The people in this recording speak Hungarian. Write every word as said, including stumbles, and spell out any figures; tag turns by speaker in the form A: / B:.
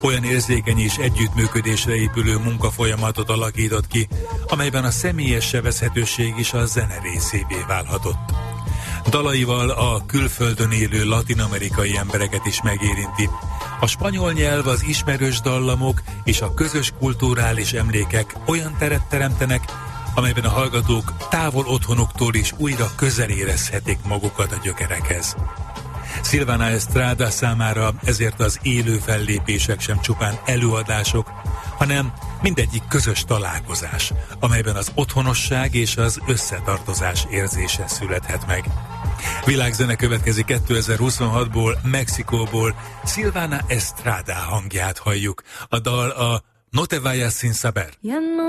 A: olyan érzékeny és együttműködésre épülő munkafolyamatot alakított ki, amelyben a személyes sebezhetőség is a zene részévé válhatott. Dalaival a külföldön élő latin-amerikai embereket is megérinti. A spanyol nyelv, az ismerős dallamok és a közös kulturális emlékek olyan teret teremtenek, amelyben a hallgatók távol otthonuktól is újra közel érezhetik magukat a gyökerekhez. Silvana Estrada számára ezért az élő fellépések sem csupán előadások, hanem mindegyik közös találkozás, amelyben az otthonosság és az összetartozás érzése születhet meg. Világzene következik kétezer-huszonhatból, Mexikóból. Silvana Estrada hangját halljuk. A dal a No te vayas sin saber.